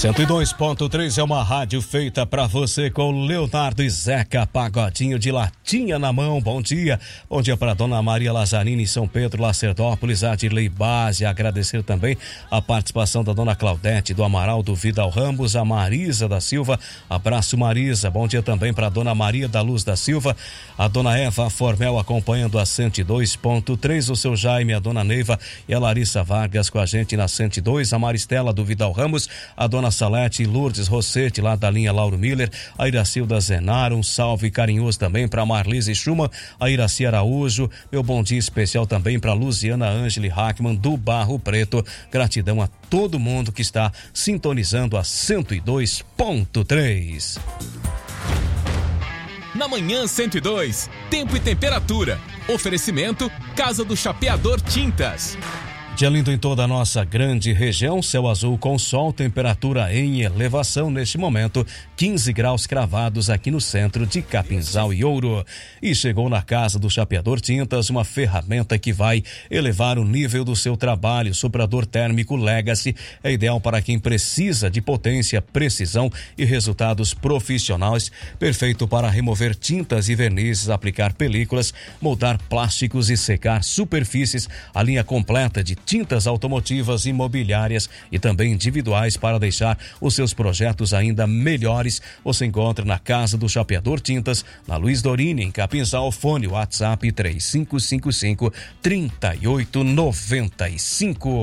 102.3 é uma rádio feita pra você com Leonardo e Zeca Pagodinho de latinha na mão. Bom dia para Dona Maria Lazzarini em São Pedro, Lacerdópolis, Adirley Base. Agradecer também a participação da Dona Claudete do Amaral do Vidal Ramos, a Marisa da Silva. Abraço, Marisa. Bom dia também para Dona Maria da Luz da Silva, a Dona Eva Formel acompanhando a 102.3, o seu Jaime, a Dona Neiva e a Larissa Vargas com a gente na 102, a Maristela do Vidal Ramos, a Dona Salete e Lourdes Rossetti lá da linha Lauro Miller, a Iracilda Zenaro, um salve carinhoso também para Marlise Schumann, a Iraci Araújo, meu bom dia especial também para Luciana Angeli Hackman do Barro Preto. Gratidão a todo mundo que está sintonizando a 102.3. Na manhã 102, tempo e temperatura. Oferecimento Casa do Chapeador Tintas. Dia lindo em toda a nossa grande região, céu azul com sol, temperatura em elevação neste momento, 15 graus cravados aqui no centro de Capinzal e Ouro. E chegou na Casa do Chapeador Tintas uma ferramenta que vai elevar o nível do seu trabalho. Soprador térmico Legacy é ideal para quem precisa de potência, precisão e resultados profissionais. Perfeito para remover tintas e vernizes, aplicar películas, moldar plásticos e secar superfícies. A linha completa de tintas automotivas, imobiliárias e também individuais para deixar os seus projetos ainda melhores. Você encontra na Casa do Chapeador Tintas, na Luiz Dorini, em Capinzal. Fone WhatsApp 3555-3895.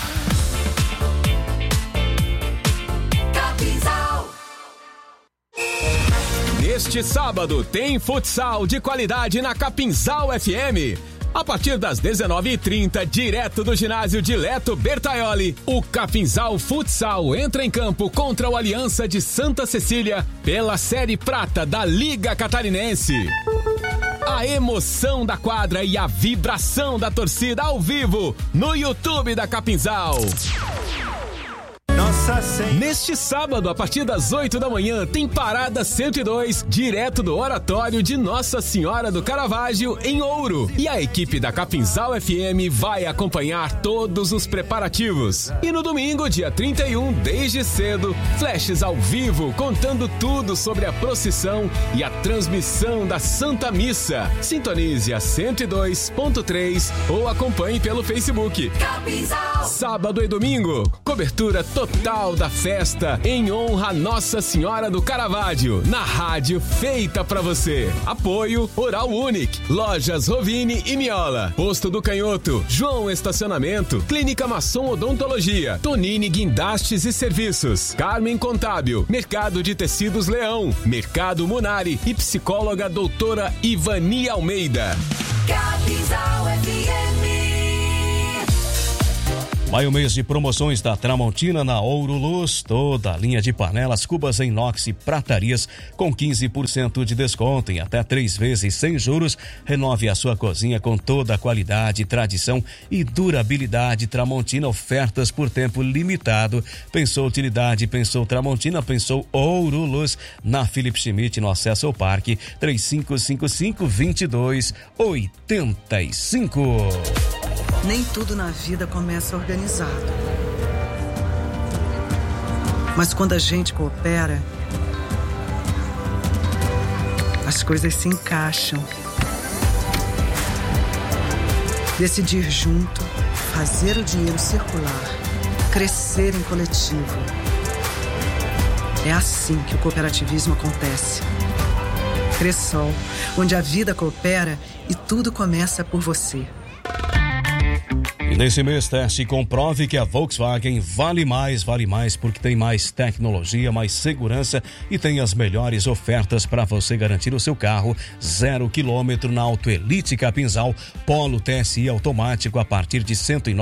Neste sábado tem futsal de qualidade na Capinzal FM. A partir das 19h30, direto do ginásio Dileto Bertaioli, o Capinzal Futsal entra em campo contra o Aliança de Santa Cecília pela Série Prata da Liga Catarinense. A emoção da quadra e a vibração da torcida ao vivo no YouTube da Capinzal. Neste sábado, a partir das 8 da manhã, tem Parada 102, direto do Oratório de Nossa Senhora do Caravaggio, em Ouro. E a equipe da Capinzal FM vai acompanhar todos os preparativos. E no domingo, dia 31, desde cedo, flashes ao vivo, contando tudo sobre a procissão e a transmissão da Santa Missa. Sintonize a 102.3 ou acompanhe pelo Facebook. Capinzal. Sábado e domingo, cobertura total da festa em honra a Nossa Senhora do Caravaggio, na rádio feita pra você. Apoio Oral Unique, Lojas Rovini e Miola, Posto do Canhoto, João Estacionamento, Clínica Masson Odontologia, Tonini Guindastes e Serviços, Carmen Contábil, Mercado de Tecidos Leão, Mercado Munari e psicóloga doutora Ivani Almeida. Capinzal FM. Maio, mês de promoções da Tramontina na Ouro Luz. Toda a linha de panelas, cubas em inox e pratarias com 15% de desconto em até 3 vezes sem juros. Renove a sua cozinha com toda a qualidade, tradição e durabilidade. Tramontina, ofertas por tempo limitado. Pensou utilidade, pensou Tramontina, pensou Ouro Luz. Na Philip Schmidt, no acesso ao parque, 3555-2285. Nem tudo na vida começa organizado. Mas quando a gente coopera, as coisas se encaixam. Decidir junto, fazer o dinheiro circular, crescer em coletivo. É assim que o cooperativismo acontece. Cressol, onde a vida coopera e tudo começa por você. E nesse mês, teste e comprove que a Volkswagen vale mais porque tem mais tecnologia, mais segurança e tem as melhores ofertas para você garantir o seu carro 0 km na Auto Elite Capinzal. Polo TSI automático a partir de R$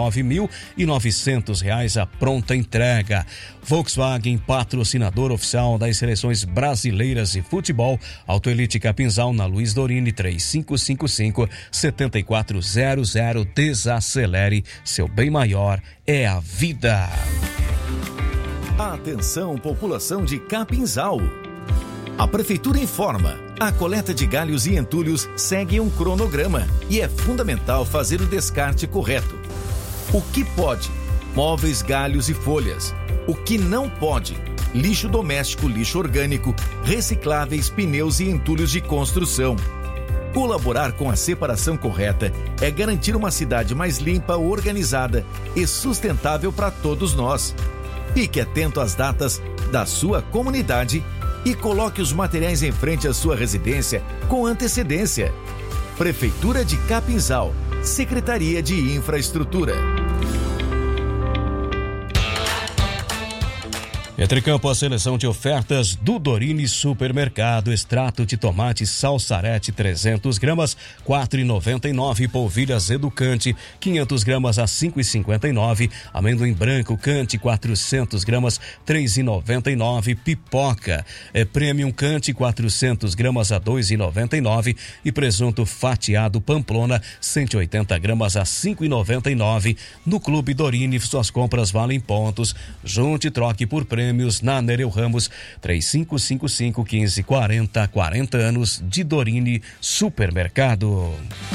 109.900 a pronta entrega. Volkswagen, patrocinador oficial das seleções brasileiras de futebol. Auto Elite Capinzal na Luiz Dorini 3555-7400. Desacelere, seu bem maior é a vida. Atenção, população de Capinzal. A Prefeitura informa: a coleta de galhos e entulhos segue um cronograma e é fundamental fazer o descarte correto. O que pode? Móveis, galhos e folhas. O que não pode? lixo doméstico, lixo orgânico, recicláveis, pneus e entulhos de construção. Colaborar com a separação correta é garantir uma cidade mais limpa, organizada e sustentável para todos nós. Fique atento às datas da sua comunidade e coloque os materiais em frente à sua residência com antecedência. Prefeitura de Capinzal, Secretaria de Infraestrutura. Entre campo, a seleção de ofertas do Dorini Supermercado. Extrato de tomate Salsarete 300 gramas, R$ 4,99. Polvilhas Educante 500 gramas a R$ 5,59. Amendoim branco Cante 400 gramas, R$ 3,99. Pipoca Premium Cante 400 gramas a R$ 2,99. E presunto fatiado Pamplona 180 gramas a R$ 5,99. No Clube Dorini, suas compras valem pontos. Junte e troque por prêmios na Nereu Ramos, 3555-1540, 40 anos de Dorini Supermercado.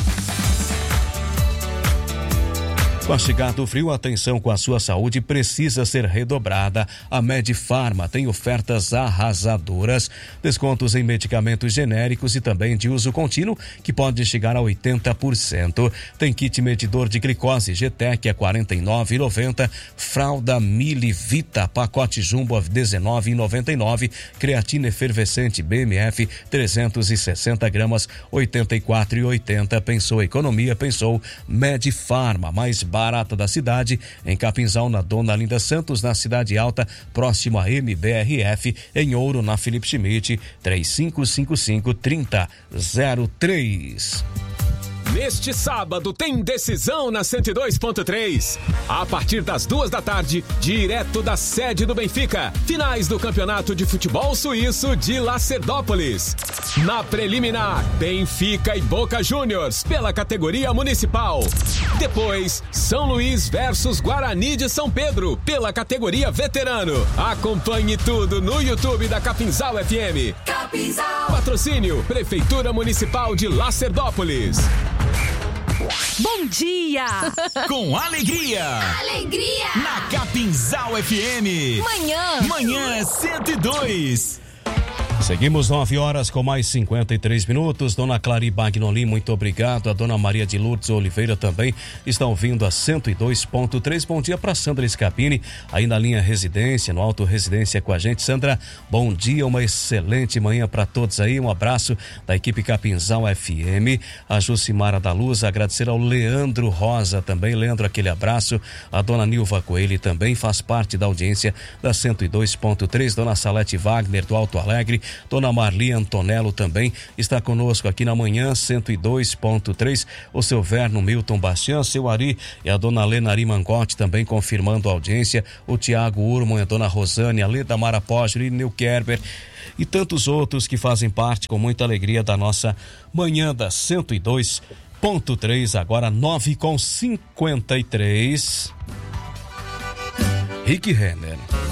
Com a chegada do frio, a atenção com a sua saúde precisa ser redobrada. A Medifarma tem ofertas arrasadoras, descontos em medicamentos genéricos e também de uso contínuo, que pode chegar a 80%. Tem kit medidor de glicose GTEC a R$ 49,90, fralda Mili Vita, pacote jumbo a R$ 19,99, creatina efervescente BMF 360 gramas, R$ 84,80. Pensou economia, pensou Medifarma, mais barata da cidade, em Capinzal, na Dona Linda Santos, na Cidade Alta, próximo a MBRF, em Ouro, na Felipe Schmidt, 3555-3003. Neste sábado tem decisão na 102.3. A partir das 2h, direto da sede do Benfica. Finais do Campeonato de Futebol Suíço de Lacerdópolis. Na preliminar, Benfica e Boca Juniors pela categoria municipal. Depois, São Luís versus Guarani de São Pedro pela categoria veterano. Acompanhe tudo no YouTube da Capinzal FM. Capinzal. Patrocínio Prefeitura Municipal de Lacerdópolis. Bom dia! Com alegria! Alegria! Na Capinzal FM. Manhã 102. Seguimos 9h com mais 53 minutos. Dona Clary Bagnolim, muito obrigado. A Dona Maria de Lourdes Oliveira também está ouvindo a 102.3. Bom dia para Sandra Scapini, aí na linha Residência, no Auto Residência com a gente. Sandra, bom dia, uma excelente manhã para todos aí. Um abraço da equipe Capinzal FM. A Jucimara da Luz, agradecer ao Leandro Rosa também. Leandro, aquele abraço. A Dona Nilva Coelho também faz parte da audiência da 102.3. Dona Salete Wagner do Alto Alegre. Dona Marli Antonello também está conosco aqui na manhã 102.3. O seu Verno Milton Bastian, seu Ari e a Dona Lena Ari Mangotti também confirmando a audiência. O Tiago Urman, a Dona Rosane, a Leda Mara Poggi, e Nil Kerber e tantos outros que fazem parte com muita alegria da nossa manhã da 102.3. Agora 9h53. Rick Renner.